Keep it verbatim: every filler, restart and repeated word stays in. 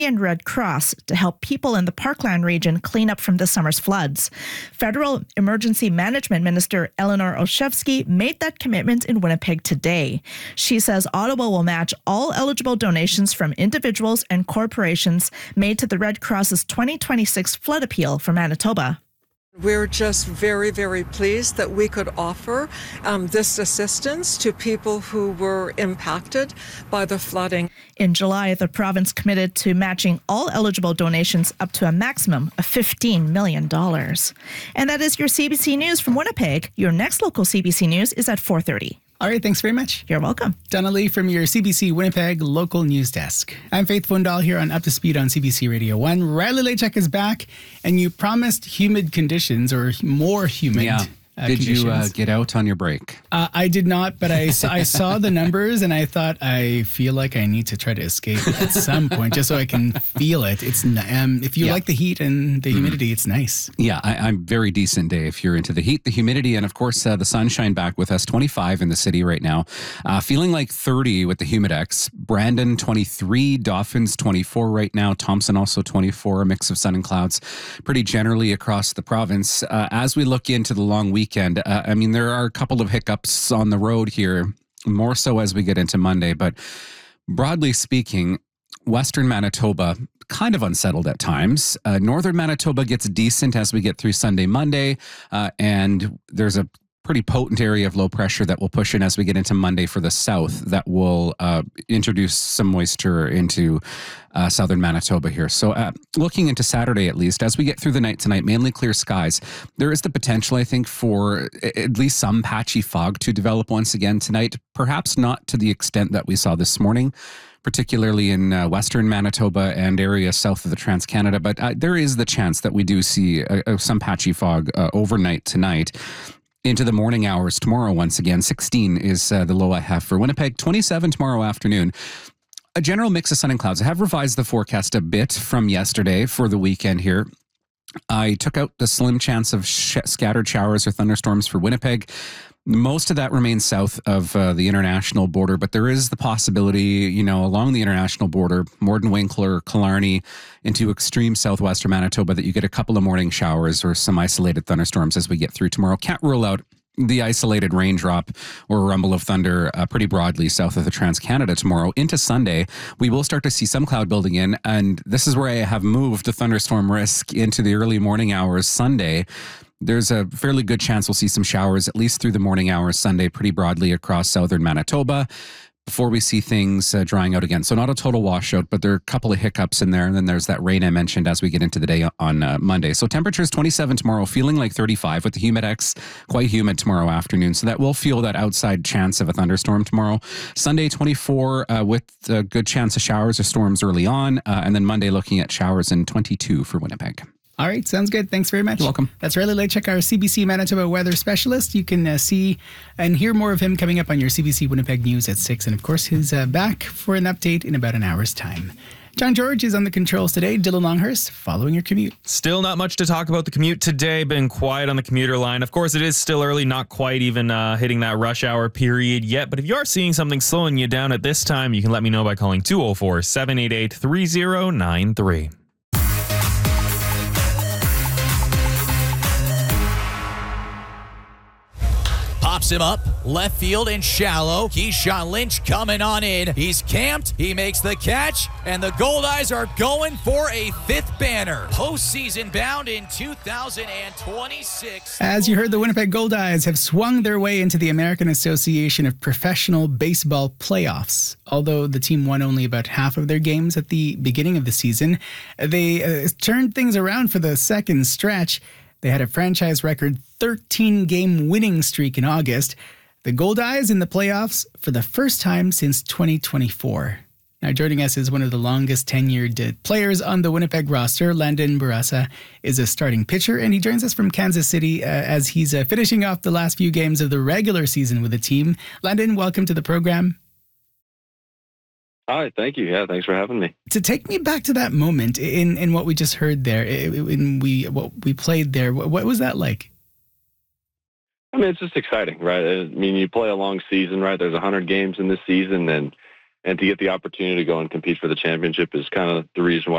and Red Cross to help people in the Parkland region clean up from this summer's floods. Federal Emergency Management Minister Eleanor Olszewski made that commitment in Winnipeg today. She says Ottawa will match all eligible donations from individuals and corporations made to the Red Cross's twenty twenty-six flood appeal for Manitoba. We're just very, very pleased that we could offer um, this assistance to people who were impacted by the flooding. In July, the province committed to matching all eligible donations up to a maximum of fifteen million dollars. And that is your C B C News from Winnipeg. Your next local C B C News is at four thirty. All right, thanks very much. You're welcome. Donna Lee from your C B C Winnipeg local news desk. I'm Faith Fundahl here on Up to Speed on C B C Radio one. Riley Lachuk is back, and you promised humid conditions, or more humid yeah. uh, Did conditions. you uh, get out on your break? Uh, I did not, but I, saw, I saw the numbers, and I thought, I feel like I need to try to escape at some point, just so I can feel it. It's um, If you yeah. like the heat and the humidity, mm-hmm. it's nice. Yeah, I, I'm very decent day if you're into the heat, the humidity, and of course uh, the sunshine back with us. twenty-five in the city right now. Uh, feeling like thirty with the Humidex. Brandon twenty-three, Dauphin's twenty-four right now. Thompson also twenty-four, a mix of sun and clouds pretty generally across the province. Uh, as we look into the long weekend, uh, I mean, there are a couple of hiccups on the road here, more so as we get into Monday, but broadly speaking, Western Manitoba kind of unsettled at times. Uh, Northern Manitoba gets decent as we get through Sunday, Monday, uh, and there's a pretty potent area of low pressure that will push in as we get into Monday for the south that will uh, introduce some moisture into uh, southern Manitoba here. So uh, looking into Saturday, at least, as we get through the night tonight, mainly clear skies, there is the potential, I think, for at least some patchy fog to develop once again tonight, perhaps not to the extent that we saw this morning, particularly in uh, western Manitoba and areas south of the Trans-Canada. But uh, there is the chance that we do see uh, uh, some patchy fog uh, overnight tonight. Into the morning hours tomorrow, once again, sixteen is uh, the low I have for Winnipeg, twenty-seven tomorrow afternoon. A general mix of sun and clouds. I have revised the forecast a bit from yesterday for the weekend here. I took out the slim chance of sh- scattered showers or thunderstorms for Winnipeg. Most of that remains south of uh, the international border, but there is the possibility, you know, along the international border, Morden-Winkler, Killarney, into extreme southwestern Manitoba, that you get a couple of morning showers or some isolated thunderstorms as we get through tomorrow. Can't rule out the isolated raindrop or rumble of thunder uh, pretty broadly south of the Trans-Canada tomorrow. Into Sunday, we will start to see some cloud building in, and this is where I have moved the thunderstorm risk into the early morning hours Sunday. There's a fairly good chance we'll see some showers, at least through the morning hours Sunday, pretty broadly across southern Manitoba, before we see things uh, drying out again. So not a total washout, but there are a couple of hiccups in there. And then there's that rain I mentioned as we get into the day on uh, Monday. So temperatures twenty-seven tomorrow, feeling like thirty-five with the Humidex, quite humid tomorrow afternoon. So that will feel that outside chance of a thunderstorm tomorrow. Sunday, twenty-four uh, with a good chance of showers or storms early on. Uh, and then Monday looking at showers in twenty-two for Winnipeg. All right, sounds good. Thanks very much. You're welcome. That's Riley Lachuk, our C B C Manitoba weather specialist. You can uh, see and hear more of him coming up on your C B C Winnipeg News at six. And of course, he's uh, back for an update in about an hour's time. John George is on the controls today. Dylan Longhurst, following your commute. Still not much to talk about the commute today. Been quiet on the commuter line. Of course, it is still early, not quite even uh, hitting that rush hour period yet. But if you are seeing something slowing you down at this time, you can let me know by calling two oh four, seven eight eight, three oh nine three. Pops him up, left field and shallow. Keyshawn Lynch coming on in. He's camped, he makes the catch, and the Goldeyes are going for a fifth banner. Postseason bound in two thousand twenty-six. As you heard, the Winnipeg Goldeyes have swung their way into the American Association of Professional Baseball playoffs. Although the team won only about half of their games at the beginning of the season, they uh, turned things around for the second stretch. They had a franchise record thirteen-game winning streak in August. The Goldeyes in the playoffs for the first time since twenty twenty-four. Now, joining us is one of the longest tenured players on the Winnipeg roster. Landon Barassa is a starting pitcher, and he joins us from Kansas City uh, as he's uh, finishing off the last few games of the regular season with the team. Landon, welcome to the program. Hi, thank you. Yeah, thanks for having me. To take me back to that moment in, in what we just heard there, in we what we played there, what, what was that like? I mean, it's just exciting, right? I mean, you play a long season, right? There's one hundred games in this season, and and to get the opportunity to go and compete for the championship is kind of the reason why